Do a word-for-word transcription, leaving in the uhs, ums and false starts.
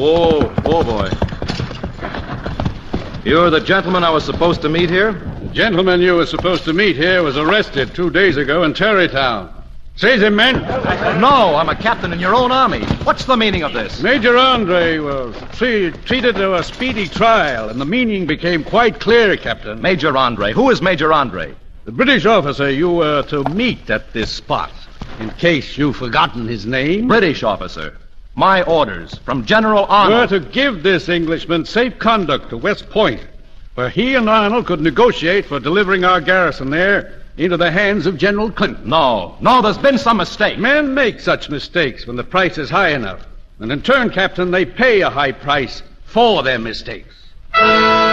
Whoa, whoa, boy. You're the gentleman I was supposed to meet here? The gentleman you were supposed to meet here was arrested two days ago in Tarrytown. Seize him, men. No, I'm a captain in your own army. What's the meaning of this? Major Andre was tre- treated to a speedy trial, and the meaning became quite clear, Captain. Major Andre. Who is Major Andre? The British officer you were to meet at this spot. In case you've forgotten his name. British officer. My orders from General Arnold. Were to give this Englishman safe conduct to West Point, where he and Arnold could negotiate for delivering our garrison there into the hands of General Clinton. No, no, there's been some mistake. Men make such mistakes when the price is high enough. And in turn, Captain, they pay a high price for their mistakes.